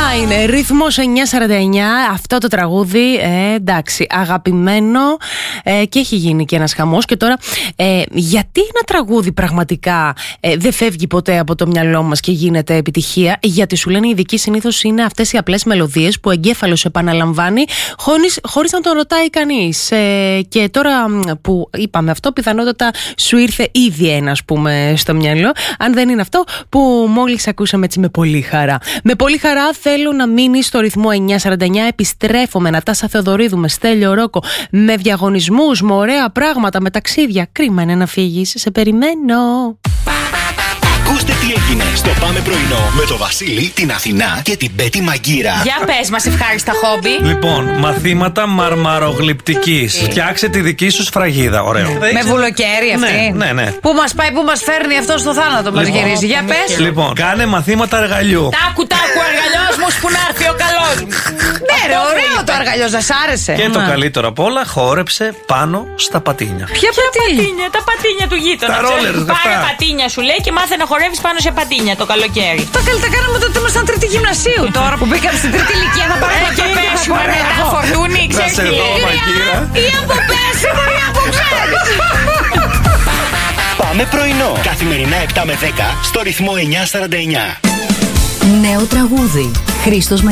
είναι ρυθμός 949. Αυτό το τραγούδι, εντάξει, αγαπημένο, και έχει γίνει και ένας χαμός. Και τώρα, γιατί ένα τραγούδι πραγματικά δεν φεύγει ποτέ από το μυαλό μας και γίνεται επιτυχία? Γιατί σου λένε οι ειδικοί, συνήθως είναι αυτές οι απλές μελωδίες που ο εγκέφαλος επαναλαμβάνει χωρίς να τον ρωτάει κανείς. Και τώρα που είπαμε αυτό, πιθανότατα σου ήρθε ήδη ένα, ας πούμε, στο μυαλό. Αν δεν είναι αυτό που μόλις ακούσαμε έτσι με πολύ χαρά. Με πολύ χαρά θέλω να μείνει στο ρυθμό 949. Επιστρέφω με Νατάσα Θεοδωρίδου, με Στέλιο Ρόκο, με διαγωνισμούς, με ωραία πράγματα, με ταξίδια. Κρίμα είναι να φύγεις, σε περιμένω. Ακούστε τι έγινε στο Πάμε Πρωινό με το Βασίλη, την Αθηνά και την Πέτη Μαγκύρα. Για πες μας ευχάριστα χόμπι. Λοιπόν, μαθήματα μαρμαρογλυπτικής. Φτιάξε τη δική σου σφραγίδα. Ωραίο. Με βουλοκαίρι αυτή. Ναι. Πού μας πάει, πού μας φέρνει αυτό στο θάνατο, μας γυρίζει. Για πες. Λοιπόν, κάνε μαθήματα αργαλιού. Τάκου, αργαλιός μου που να έρθει ο καλός. Ναι, ρε, ωραίο το αργαλιός, σας άρεσε? Και το καλύτερο απ' όλα, χόρεψε πάνω στα πατίνια. Ποια πατίνια? Τα πατίνια του γείτονα. Τα rollers, Πάρε αυτά. πατίνια σου λέει και μάθε να χορεύεις πάνω σε πατίνια το καλοκαίρι. Τα καλή τα κάναμε τότε ήμασταν τρίτη γυμνασίου. Τώρα που μπήκαμε στην τρίτη ηλικία θα πάρουμε και πέσουμε μετά φορτούνι, ξέρεις τι Μαγκύρα. ή από πέσιμο ή από ξέρεις. Πάμε Πρωινό. Καθημερινά 7 με 10 στο ρυθμό 949. Νέο τραγούδι. Χρήστος